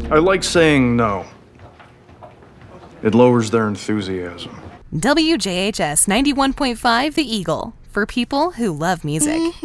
I like saying no. It lowers their enthusiasm. WJHS 91.5 The Eagle, for people who love music.